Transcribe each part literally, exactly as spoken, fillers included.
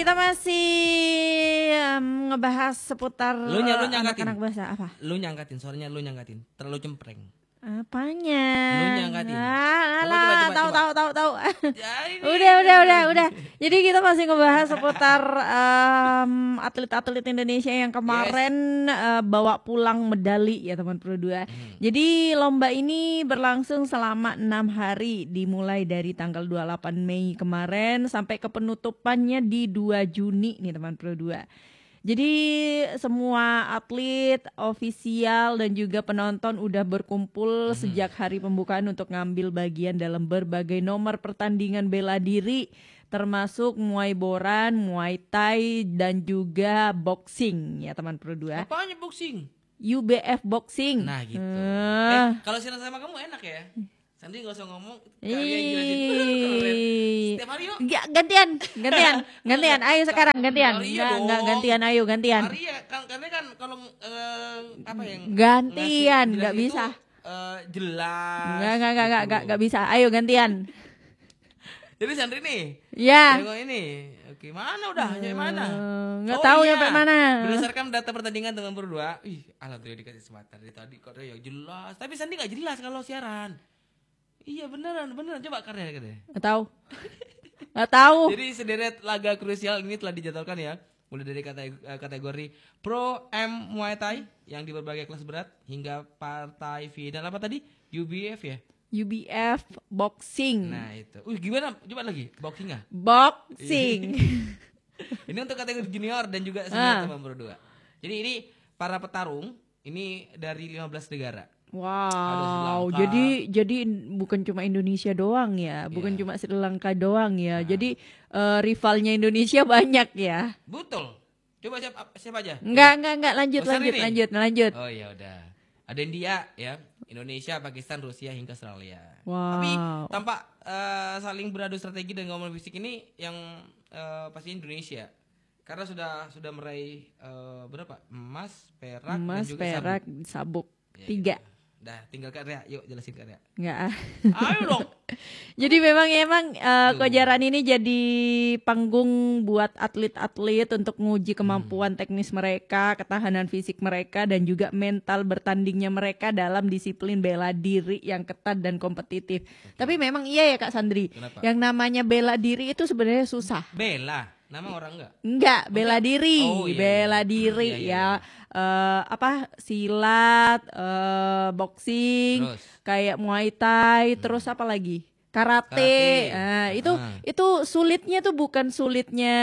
kita masih um, ngebahas seputar lu, ny- lu nyangkatin. anak-anak bahasa apa? Lu nyangkatin, suaranya lu nyangkatin. Terlalu cempreng. Apanya? Lu nyangkatin. Ah, Coba, alah, coba, coba, tahu coba. tahu tahu tahu. Ya, ini. Udah udah udah udah. Jadi kita masih ngebahas seputar um, atlet-atlet Indonesia yang kemarin yes. uh, bawa pulang medali ya teman Pro dua. Hmm. Jadi lomba ini berlangsung selama enam hari, dimulai dari tanggal dua puluh delapan Mei kemarin sampai ke penutupannya di dua Juni nih teman Pro dua. Jadi semua atlet, ofisial dan juga penonton udah berkumpul hmm. sejak hari pembukaan untuk ngambil bagian dalam berbagai nomor pertandingan bela diri, termasuk Muay Boran, Muay Thai dan juga boxing ya teman Pro dua. Apanya boxing? U B F boxing. Nah gitu. Uh. Eh, kalau siaran sama kamu enak ya? Sandi gak usah ngomong, Setiap hari yuk. Gantian, gantian, gantian. Ayo sekarang gantian. Enggak, enggak gantian, ayo gantian. Maria, kan karena kan kalau uh, apa yang gantian, enggak bisa. Uh, jelas. Enggak, enggak, enggak, enggak, enggak bisa. Ayo gantian. Jadi Sandri nih. Ya. Yang ini. Oke, mana udah? Nyampe mana? Enggak oh, tahu iya. nyampe mana. Berdasarkan data pertandingan teman berdua, ih, alhamdulillah dikasih kesempatan dari tadi kok ya jelas. Tapi Sandi enggak jelas kalau siaran. Iya beneran, beneran. Coba karya karya. Nggak tahu. Nggak tahu. Jadi sederet laga krusial ini telah dijadwalkan ya. Mulai dari kategori Pro M Muay Thai yang di berbagai kelas berat hingga partai final apa tadi? U B F ya? U B F boxing. Nah itu. Uh gimana? Coba lagi. Boxing nggak? Boxing. Ini untuk kategori junior dan juga senior teman berdua. Jadi ini para petarung ini dari lima belas negara. Wow, jadi jadi bukan cuma Indonesia doang ya, bukan yeah. cuma Sri Lanka doang ya. Nah. Jadi uh, rivalnya Indonesia banyak ya. Betul. Coba siapa siapa aja? Enggak, ya. enggak, enggak, lanjut, oh, lanjut, lanjut, lanjut. Oh ya udah. Ada India ya, Indonesia, Pakistan, Rusia hingga Australia. Wow. Tapi tampak uh, saling beradu strategi dan ngomong fisik ini yang uh, pasti Indonesia. Karena sudah sudah meraih uh, berapa? Emas, perak, emas, dan juga perak, sabuk. sabuk. Ya, Tiga. Gitu. Dah, tinggal karya. Yuk jelasin karya. Enggak. Ayo dong. Jadi memang emang uh, kejuaraan ini jadi panggung buat atlet-atlet untuk menguji kemampuan hmm. teknis mereka, ketahanan fisik mereka dan juga mental bertandingnya mereka dalam disiplin bela diri yang ketat dan kompetitif. Okay. Tapi memang iya ya Kak Sandri. Kenapa? Yang namanya bela diri itu sebenarnya susah. Bela? Nama orang enggak? Enggak, bela enggak. diri, oh, iya, bela iya. diri iya, iya, ya. Iya. Uh, apa silat, uh, boxing, terus. Kayak Muay Thai, hmm. terus apa lagi? Karate. Karate. Nah, itu ah. itu sulitnya tuh bukan sulitnya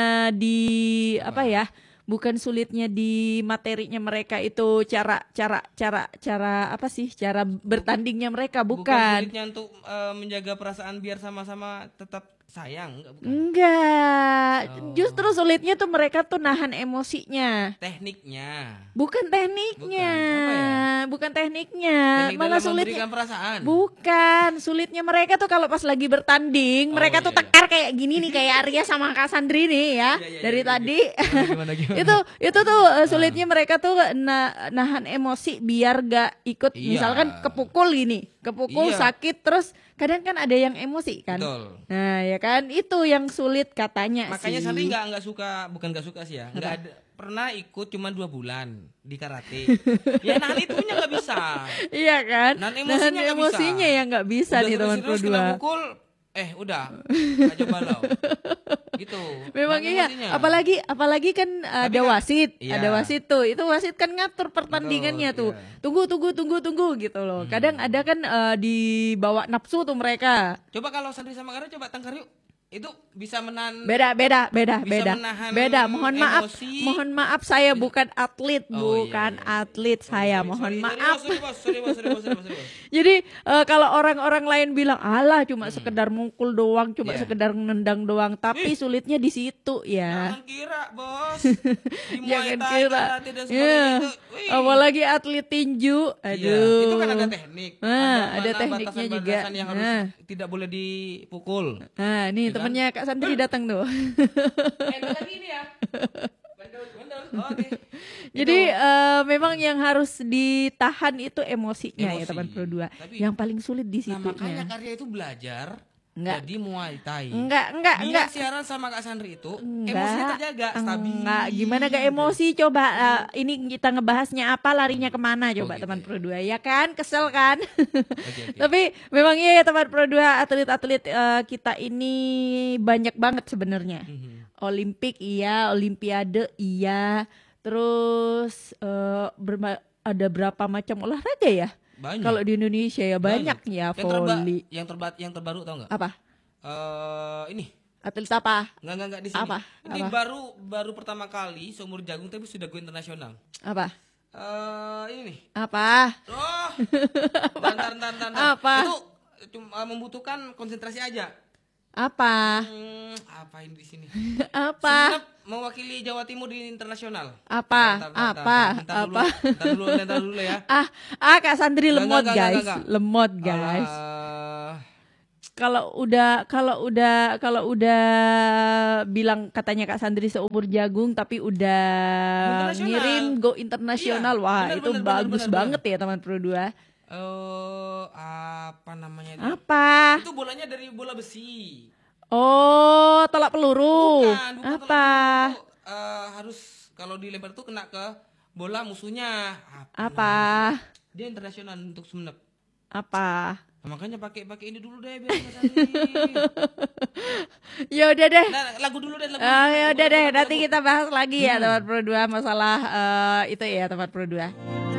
di apa, apa ya? Bukan sulitnya di materinya mereka itu cara cara cara cara apa sih? Cara bertandingnya mereka bukan. Bukan sulitnya untuk uh, menjaga perasaan biar sama-sama tetap sayang enggak bukan? Enggak. Oh. Justru sulitnya tuh mereka tuh nahan emosinya. Tekniknya. Bukan tekniknya. Bukan, ya? Bukan tekniknya. Teknik malah sulitnya perasaan. Bukan, sulitnya mereka tuh kalau pas lagi bertanding, oh, mereka iya, tuh tekar iya. kayak gini nih kayak Arya sama Kak Sandri nih ya. Iya, iya, dari iya, tadi. Gimana, gimana, gimana. itu itu tuh uh, sulitnya uh. mereka tuh na- nahan emosi biar gak ikut iya. misalkan kepukul gini, kepukul iya. sakit terus kadang kan ada yang emosi kan. Betul. Nah, ya kan itu yang sulit katanya. Makanya sih. Sandi nggak nggak suka, bukan nggak suka sih ya, nggak ada pernah ikut cuma dua bulan di karate. Ya nahan itunya nggak bisa. Iya kan. Nahan emosinya, nahan emosinya bisa. yang nggak bisa udah nih teman Pro dua. Pukul, eh udah, nggak coba lo. Gitu. Memang nahan iya. Emosinya. Apalagi apalagi apalagi kan ada kan, wasit, iya. ada wasit tuh. Itu wasit kan ngatur pertandingannya Betul, tuh. Iya. Tunggu tunggu tunggu tunggu gitu loh. Hmm. Kadang ada kan uh, dibawa nafsu tuh mereka. Coba kalau Sandri sama Karya coba tangkar yuk. Itu bisa menahan beda beda beda beda beda mohon maaf emosi. mohon maaf saya bukan atlet oh, bukan iya, iya. atlet saya oh, mohon sorry, maaf sorry, sorry, sorry, sorry, sorry, sorry, sorry. Jadi uh, kalau orang-orang lain bilang alah cuma hmm. sekedar mukul doang cuma yeah. sekedar nendang doang tapi Ih. sulitnya di situ ya jangan kira bos jangan kira yeah. apalagi atlet tinju aduh yeah. itu kan ada teknik nah, ada, ada tekniknya juga yang harus nah. tidak boleh dipukul nah nih temennya Kak Sandri datang tuh. Eh, lagi ini ya. Bandel, bandel. Oh, okay. Jadi uh, memang yang harus ditahan itu emosinya Emosi. ya teman Pro dua. Tapi, yang paling sulit di situnya. Nah, makanya Karya itu belajar Enggak. jadi Muay Thai. Enggak, enggak, Dia enggak. siaran sama Kak Sandri itu Enggak. emosinya terjaga, stabil. Enggak, gimana gak emosi coba uh, ini kita ngebahasnya apa, larinya kemana coba Oh, gitu teman ya. Pro dua ya kan? Kesel kan? Oke, oke. Tapi memang iya ya teman Pro dua, atlet-atlet uh, kita ini banyak banget sebenarnya. Mhm. Olimpik iya, olimpiade iya. Terus uh, berma- ada berapa macam olahraga ya? Banyak. Kalau di Indonesia ya banyak, ya, Yang terba voli. yang terba yang terbaru tau nggak? Apa? Eh ini Atlet apa? nggak nggak nggak di sini. Apa? Ini Apa? baru baru pertama kali seumur jagung tapi sudah go internasional. Apa? Eh ini nih. Apa? Oh, bentar, bentar, bentar, bentar. Apa? Itu cuma membutuhkan konsentrasi aja. Apa? Hmm, apa ini di sini? Apa? Sumenep mewakili Jawa Timur di internasional. Apa? Bentar, bentar, Apa? bentar, bentar dulu, Apa? bentar dulu, bentar dulu ya. Ah, ah Kak Sandri Nggak, lemot nggak, nggak, guys, nggak, nggak. lemot guys. Eh, Kalau udah kalau udah kalau udah bilang katanya Kak Sandri seumur jagung tapi udah Internasional. ngirim go internasional, Iya, wah benar, itu benar, bagus benar, benar, banget ya teman Pro dua. eh, apa namanya itu? Apa? Itu bolanya dari bola besi. Oh, tolak peluru. Bukan, bukan Apa? kalau itu, eh, harus kalau dilempar tuh kena ke bola musuhnya. Apa? namanya? Dia internasional untuk Sumenep. Apa? Nah, makanya pakai pakai ini dulu deh biar nggak saling. Ya udah deh. Nah, lagu dulu deh lagu. Ah, ya Lagu, udah lagu, deh, lagu, nanti lagu. kita bahas lagi ya Hmm. teman Pro dua masalah eh, itu ya teman Pro dua.